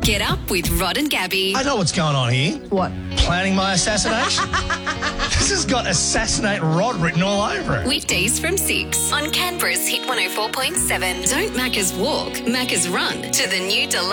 Get up with Rod and Gabby. I know what's going on here. What? Planning my assassination. This has got Assassinate Rod written all over it. Weekdays from 6 on Canberra's Hit 104.7. Don't Macca's walk, Macca's run to the new Deluxe.